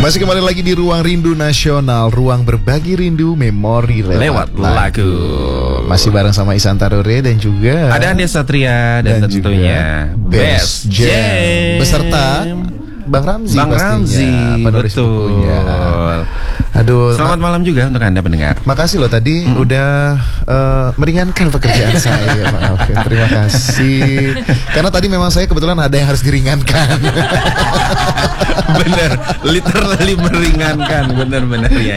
Masih kembali lagi di Ruang Rindu Nasional, ruang berbagi rindu memori lewat lagu. Masih bareng sama Ihsan Tarure dan juga ada Andia Satria dan tentunya Best Jam beserta Bang Ramzi, penulis bukunya. Aduh, selamat malam juga untuk Anda pendengar. Makasih loh tadi udah meringankan pekerjaan saya, Bang Alvin. Terima kasih. Karena tadi memang saya kebetulan ada yang harus diringankan. Bener, literally meringankan. Bener ya.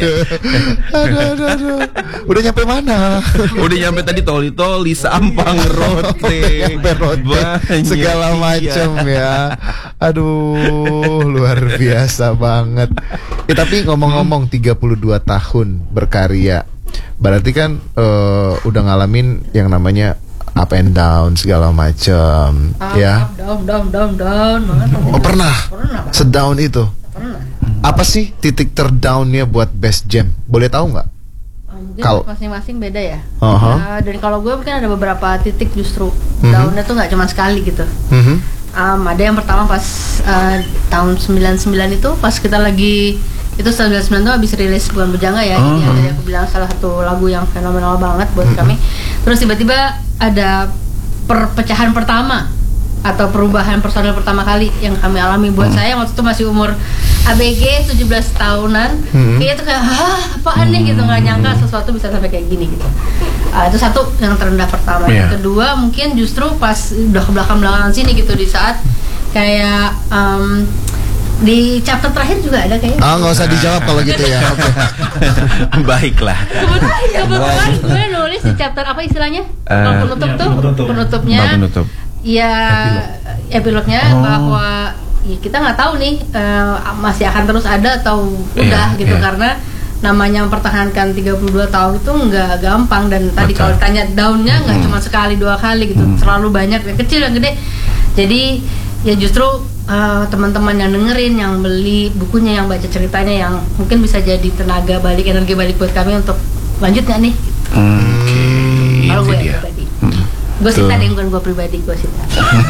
Aduh. Udah nyampe mana? Udah nyampe tadi toli Sampang, Rote, segala macam ya. Aduh, luar biasa banget. Tapi ngomong-ngomong 32 tahun berkarya, berarti kan udah ngalamin yang namanya up and down segala macam, ya. Down banget. Oh, pernah. Sedown itu. Pernah. Apa sih titik terdownnya buat Best Jam? Boleh tahu nggak? Kalau masing-masing beda ya. Dan kalau gue mungkin ada beberapa titik justru downnya tuh nggak cuma sekali gitu. Ada yang pertama pas tahun 99 itu pas kita lagi itu 99 itu habis rilis Bukan Bujangga ya. Jadi yang tadi aku bilang salah satu lagu yang fenomenal banget buat kami. Terus tiba-tiba ada perpecahan pertama atau perubahan personil pertama kali yang kami alami. Buat saya waktu itu masih umur ABG 17 tahunan. Kayaknya tuh kayak apaan nih gitu, nggak nyangka sesuatu bisa sampai kayak gini gitu. Itu satu yang terendah pertama. Yang kedua mungkin justru pas udah ke belakang-belakangan sini gitu, di saat kayak di chapter terakhir juga ada kayaknya. Nggak usah dijawab kalau gitu ya. Baiklah. Kebetulan gue nulis di chapter apa istilahnya? Penutup tuh, penutupnya. Ya, epilognya bahwa ya kita nggak tahu nih masih akan terus ada atau udah gitu, karena namanya mempertahankan 32 tahun itu nggak gampang. Dan tadi kalau ditanya daunnya nggak cuma sekali dua kali gitu, terlalu banyak, yang kecil yang gede. Jadi ya justru teman-teman yang dengerin, yang beli bukunya, yang baca ceritanya, yang mungkin bisa jadi tenaga balik, energi balik buat kami untuk lanjut nggak nih? Kalau gue pribadi, gue Sita deh, bukan gue pribadi, gue Sita.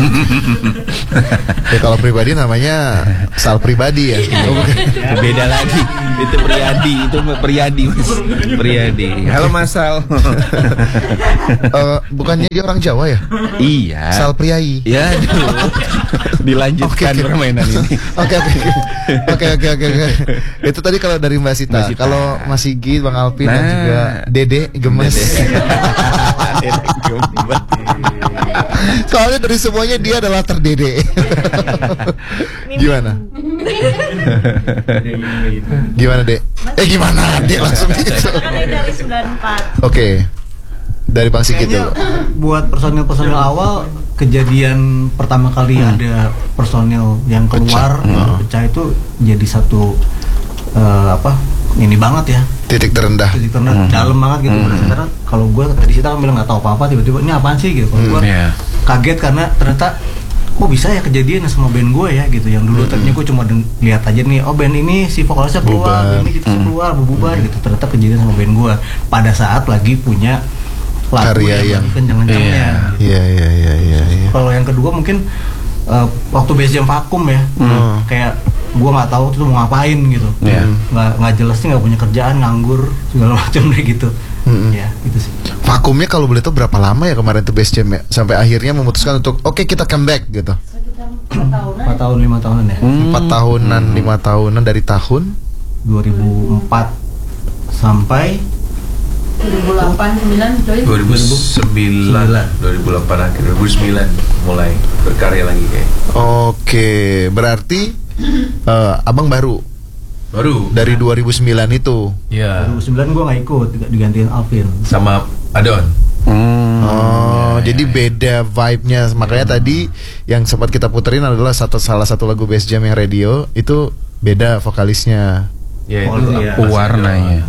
Ya kalau pribadi namanya Sal pribadi ya. Beda lagi. Itu Priyadi. Halo Mas Sal. Bukannya dia orang Jawa ya? Iya. Sal Priai. Ya, dilanjutkan permainan ini. Oke. Itu tadi kalau dari Mbak Sita. Kalau Mas Sigit, Bang Alvin dan juga Dede Gemes. Dede Gemes. Soalnya dari semuanya dia adalah terdede. Gimana? Gimana Dek? Gimana Dek langsung gitu? Dari 94. Oke. Dari Bang Sigit dulu. Buat personil awal, kejadian pertama kali ada personil yang keluar pecah itu jadi satu ini banget ya, titik terendah dalam banget gitu. Karena kalau gue tadi kita kan bilang nggak tahu apa-apa, tiba-tiba ini apaan sih gitu. Kalau gue kaget karena ternyata kok bisa ya kejadian sama band gue ya gitu. Yang dulu tadinya gue cuma lihat aja nih, band ini si vokalisnya keluar, ini gitu keluar, bubar gitu. Ternyata kejadian sama band gue pada saat lagi punya lagu karya yang kencang-kencangnya. Iya. Kalau yang kedua mungkin waktu Best Jam vakum ya, kayak gue nggak tahu tuh mau ngapain gitu, nggak jelas sih, nggak punya kerjaan, nganggur segala macam deh gitu. Ya gitu sih. Vakumnya kalau boleh tahu berapa lama ya kemarin tuh Best Jam ya, sampai akhirnya memutuskan untuk kita comeback gitu? 4 tahun 5 tahunan ya. 4 tahunan 5 tahunan dari tahun 2004 sampai 2008, 2008 akhir 2009 mulai berkarya lagi kayak. Oke, berarti abang baru dari 2009 itu. Iya. 2009 gue nggak ikut, digantiin Alvin sama Adon. Jadi beda vibe-nya. Makanya tadi yang sempat kita puterin adalah salah satu lagu Best Jam yang radio itu beda vokalisnya. Ya itu warnanya.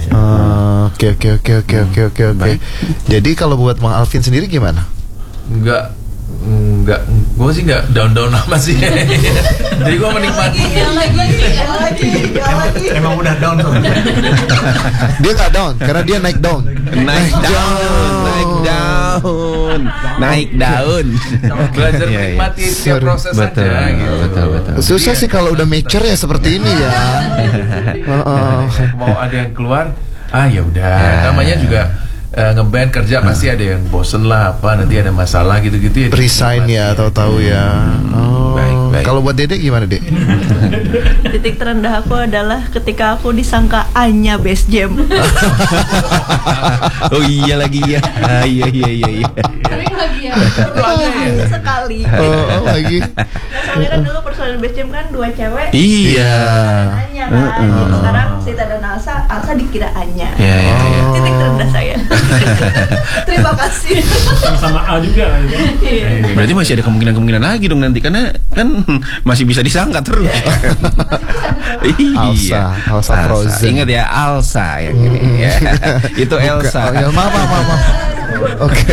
Oke. Jadi kalau buat Bang Alvin sendiri gimana? Enggak gue sih nggak down amat sih. Jadi gue menikmati. lagi. Emang udah down tuh. Dia nggak down karena dia naik daun. Naik daun. Belajar menikmati setiap proses aja. Betul. Susah sih kalau udah mature ya seperti ini ya. Mau ada yang keluar, ya udah. Namanya juga ngeband kerja pasti ada yang bosen lah nanti ada masalah gitu-gitu ya. Resign ya, tahu-tahu ya. Baik. Kalau buat Dede gimana, Dek? Titik terendah aku adalah ketika aku disangka Anya Best Jam. Oh iya lagi ya. Iya. Sering lagi ya. Sekali. Oh lagi. Soalnya kan dulu personil Best Jam kan 2 cewek. Iya. Anya kan. Sekarang Sita dan Alsa dikira Anya. Iya. Titik terendah saya. Terima kasih. Sama A juga. Berarti masih ada kemungkinan lagi dong nanti karena kan masih bisa disangka terus. Alsa Frozen. Ingat ya Alsa yang ini. Itu Elsa. Maaf. Oke.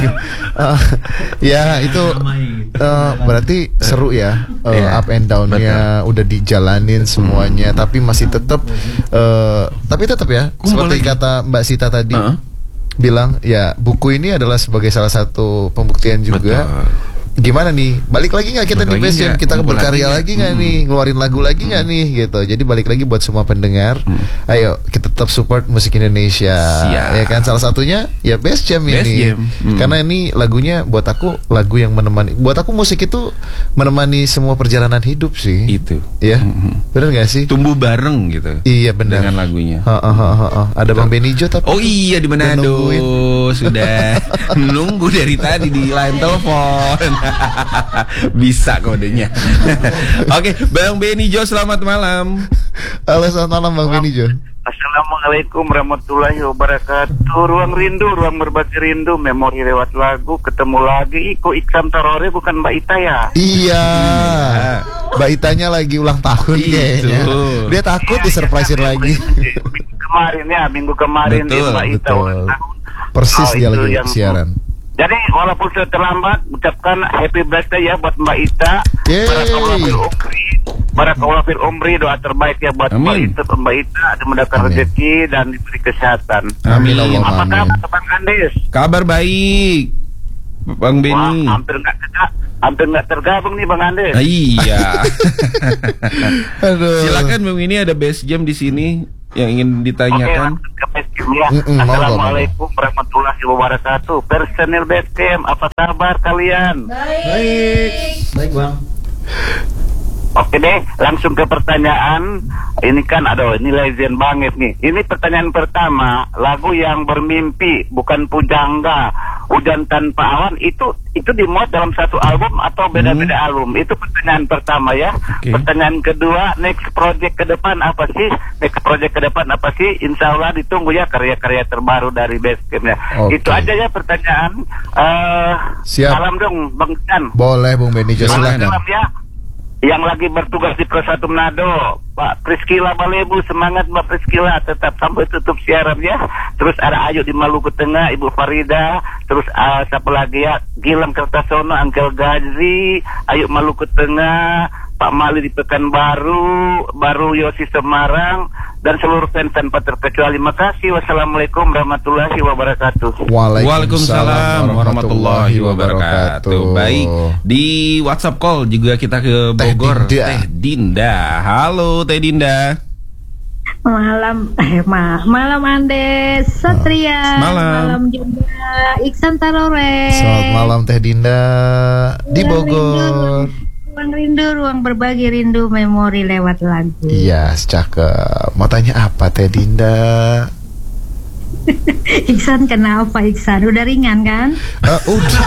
Ya itu berarti seru ya. Up and down-nya udah dijalanin semuanya, tapi masih tetap ya seperti kata Mbak Sita tadi bilang ya, buku ini adalah sebagai salah satu pembuktian juga. Betul. Gimana nih, balik lagi nggak kita di Best Jam, kita berkarya lagi nggak nih, ngeluarin lagu lagi nggak nih gitu. Jadi balik lagi buat semua pendengar, ayo kita tetap support musik Indonesia. Ya kan, salah satunya ya Best Jam ini. Karena ini lagunya buat aku lagu yang menemani, buat aku musik itu menemani semua perjalanan hidup sih. Itu ya. Benar nggak sih, tumbuh bareng gitu. Iya benar dengan lagunya. Ada Bang Benny Jo tapi di Manado sudah menunggu dari tadi di line telepon. Bisa kodenya. Oke, Bang Benny Jo, selamat malam. Halo, selamat malam Bang Benny Jo. Assalamualaikum warahmatullahi wabarakatuh. Ruang rindu, ruang berbagi rindu, memori lewat lagu, ketemu lagi. Kok Iksan Tarore bukan Mbak Ita ya? Iya. Mbak Itanya lagi ulang tahun kayaknya. Dia takut disurprisein lagi. Minggu kemarin Mbak Ita ulang tahun. Persis dia lagi siaran. Jadi walaupun sudah terlambat, ucapkan happy birthday ya buat Mbak Ita. Barakallahu fil umri, doa terbaik ya buat Mbak Ita, dimudahkan rezeki dan diberi kesehatan. Amin. Apa kabar Bang Andes? Kabar baik, Bang Benny. Hampir nggak tergabung nih Bang Andes. Iya. Silakan Bang, ini ada Best Jam di sini yang ingin ditanyakan. Assalamualaikum warahmatullahi wabarakatuh. Personil Best Jam, apa kabar kalian? Baik Bang. Oke deh, langsung ke pertanyaan. Ini kan ini legend banget nih. Ini pertanyaan pertama, lagu yang bermimpi bukan pujangga, hujan tanpa awan, itu dimuat dalam satu album atau beda-beda album? Itu pertanyaan pertama ya. Pertanyaan kedua, next project ke depan apa sih? Insya Allah ditunggu ya karya-karya terbaru dari Best Jam ya. Itu aja ya pertanyaan. Salam dong Bang Chan. Boleh Bung Benny Jo, silakan. Salam ya. Yang lagi bertugas di Pro 1 Manado, Pak Priskila Malebu, semangat Mbak Priskila, tetap sampai tutup siaran ya. Terus ada Ayu di Maluku Tengah, Ibu Farida, terus siapa lagi ya, Gilang Kertasono, Angkel Gazi, Ayu Maluku Tengah, Pak Mali di Pekanbaru, Baru Yosi Semarang, dan seluruh fans tanpa terkecuali. Makasih. Wassalamualaikum warahmatullahi wabarakatuh. Waalaikumsalam warahmatullahi wabarakatuh. Baik, di WhatsApp call juga kita ke Bogor. Teh Dinda. Halo Teh Dinda. Malam Andes Satria. Malam juga Iksan Tarore. Selamat malam Teh Dinda di Bogor. Ruang rindu, ruang berbagi rindu, memori lewat lagu. Iya, cakep. Mau tanya apa Teh Dinda? Iksan kenapa Iksan? Udah ringan kan? Udah.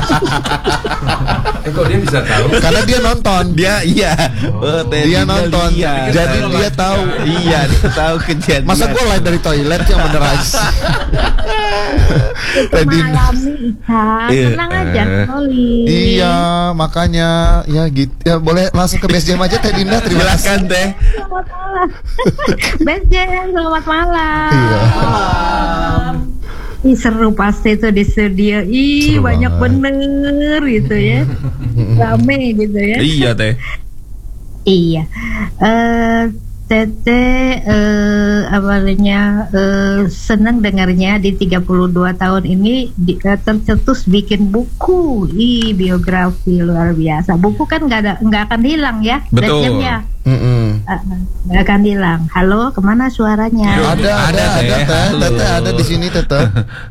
Kok dia bisa tahu? Karena dia nonton. Dia nonton. Jadi dia tahu. Iya, dia tahu kejadian. Masa gue live dari toilet yang bener aja. Mengalami Iksan. Tenang aja, Oli. Iya, makanya ya gitu. Ya boleh langsung ke Best Jam aja Teh Dinda. Terima kasih Teh. Selamat malam. Best Jam, selamat malam. Iya. Seru pasti itu di studio. Seru Banyak banget. bener gitu ya. Rame gitu ya. Iya teh. Iya. Teteh senang dengarnya di 32 tahun ini tercetus bikin buku. Biografi luar biasa. Buku kan nggak akan hilang ya. Betul. Nggak akan hilang. Halo, kemana suaranya? Ada Teteh ada di sini Teteh.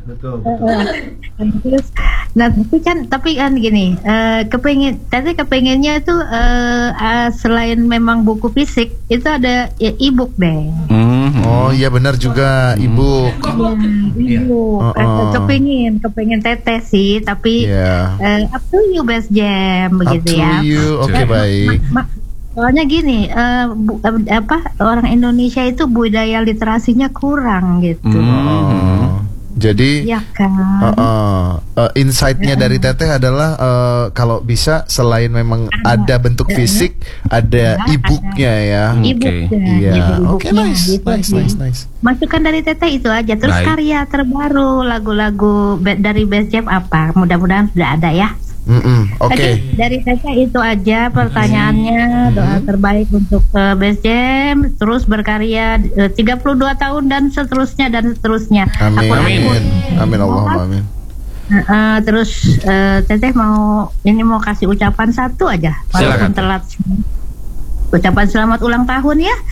Terus, nah tapi kan gini, Teteh kepengennya tuh selain memang buku fisik itu ada e-book deh. Oh iya benar juga Ibu. E-book. Kepengen Teteh sih, tapi up to you Best Jam begitu ya. Up to you, oke baik. Soalnya gini, orang Indonesia itu budaya literasinya kurang gitu. Jadi ya kan? Insight-nya dari Teteh adalah kalau bisa selain memang ada bentuk fisik, ada e-booknya ya. E-booknya. Oke, nice. Masukan dari Teteh itu aja. Terus karya terbaru, lagu-lagu dari Best Jam apa? Mudah-mudahan sudah ada ya. Oke. Dari Teteh itu aja pertanyaannya. Doa terbaik untuk Best Jam, terus berkarya 32 tahun dan seterusnya. Amin Allahumma amin. Terus Teteh mau kasih ucapan satu aja walaupun telat. Ucapan selamat ulang tahun ya.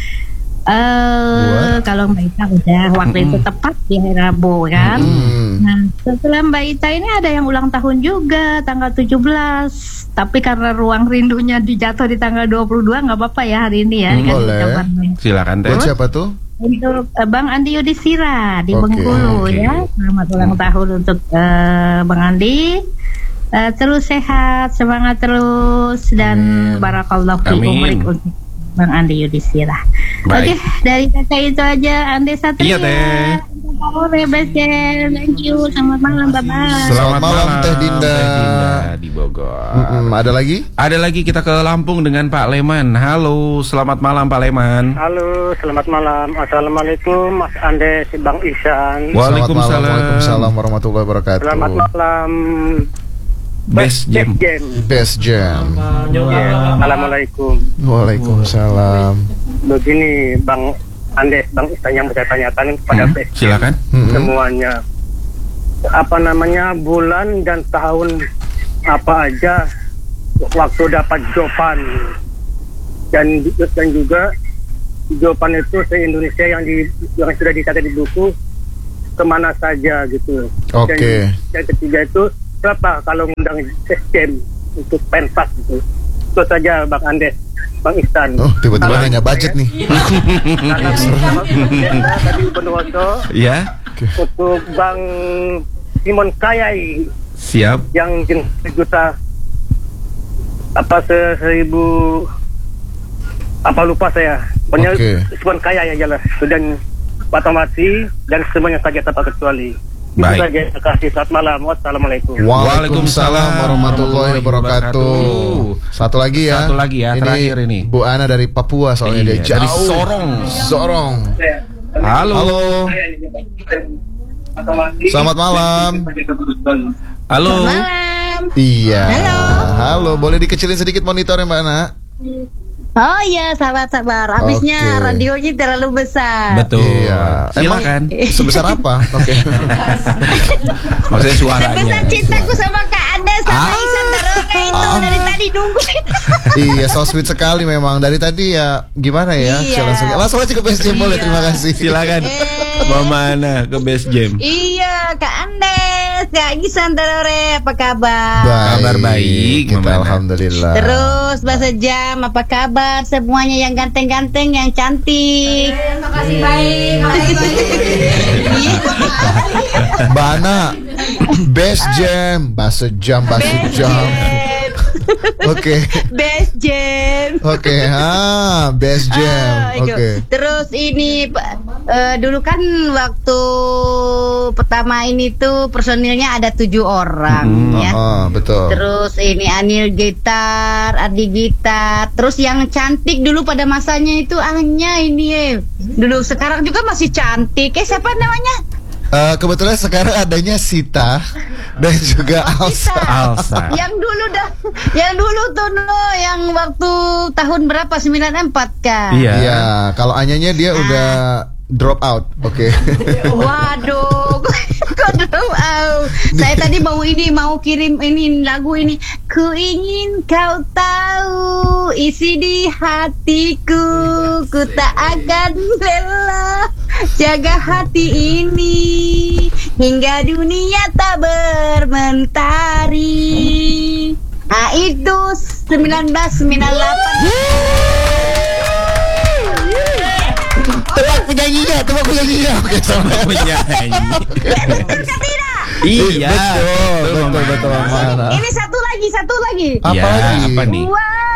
Kalau Mbak Ita udah waktu itu tepat di hari Rabu kan. Nah setelah Mbak Ita ini ada yang ulang tahun juga tanggal 17. Tapi karena ruang rindunya dijatuh di tanggal 22 nggak apa-apa ya hari ini ya. Boleh. Silakan Teh. Buat siapa tuh? Untuk Bang Andi Yudhistira di Bengkulu ya. Selamat ulang tahun untuk Bang Andi. Terus sehat, semangat terus dan barakallahu fi umrik untuk Bang Andi Yudhistira. Oke, dari Teteh itu aja. Andi Satria. Iya Teh. Best Jam. Thank you. Selamat malam, bye-bye. Selamat malam Teh Dinda di Bogor. Ada lagi? Ada lagi, kita ke Lampung dengan Pak Leman. Halo, selamat malam Pak Leman. Halo, selamat malam. Assalamualaikum Mas Andes, Bang Ihsan. Waalaikumsalam warahmatullahi wabarakatuh. Selamat malam Best Jam. Assalamualaikum. Waalaikumsalam. Begini Bang Andes, Bang Ihsan yang saya tanyakan kepada Best Jam. Silakan. Semuanya. Bulan dan tahun apa aja waktu dapat jawaban dan juga jawaban itu se-Indonesia yang sudah dicatat di buku kemana saja gitu. Oke. Dan ketiga itu berapa kalau ngundang sistem untuk pentas gitu. Itu saja Bang Andes, Bang Ihsan. Oh, tiba-tiba nanya budget nih. Tadi Bondowoso. Ya. Untuk Bang Simon Kayai. Siap. Yang juta seribu lupa saya. Pokoknya Simon Kayai aja lah. Dan Patomati dan semuanya saja tanpa kecuali. Baik. Terima kasih. Selamat malam. Wassalamualaikum. Waalaikumsalam warahmatullahi wabarakatuh. Satu lagi ya. Ini terakhir ini. Bu Ana dari Papua soalnya dia jauh. Dari Sorong. Halo. Selamat malam. Halo. Selamat malam. Iya. Halo. Boleh dikecilin sedikit monitornya Mbak Ana? Oh iya, sabar. Habisnya radionya terlalu besar. Betul. Iya. Silakan. Sebesar apa? Oke. Maksudnya suaranya. Sebesar cintaku sama Kak Anda sama Ihsan Daroka itu dari tadi nunggu. Iya, so sweet sekali memang. Dari tadi ya gimana ya? Iya. Langsung aja ke Best Jam boleh. Terima kasih. Silakan. Mana ke Best Jam? Iya, Kak Andes, Kak Ihsan Darore, apa kabar? Kabar baik, kita alhamdulillah. Terus Bahasa Jam, apa kabar? Semuanya yang ganteng-ganteng, yang cantik. Terima kasih baik. Mbak Ana, Best Jam, Bahasa Jam. Oke. Best Jam. Oke, Best Jam. Oke. Terus ini dulu kan waktu pertama ini tuh personilnya ada 7 orang ya. Betul. Terus ini Anil gitar, Adi gitar. Terus yang cantik dulu pada masanya itu Anya ini dulu, sekarang juga masih cantik. Siapa namanya? Kebetulan sekarang adanya Sita dan juga Alsa. Yang dulu tuh yang waktu tahun berapa 94 kan? Iya. Kalau Anyanya dia udah drop out. Oke. Waduh, kok drop out? Saya tadi mau kirim ini lagu ini. Ku ingin kau tahu isi di hatiku, ku tak akan rela jaga hati ini hingga dunia tak bermentari. Nah itu 1998. Tebak penyanyinya. Oke, sama penyanyi. Iya, betul. Mana? Ini satu lagi. Apa lagi? Apa nih?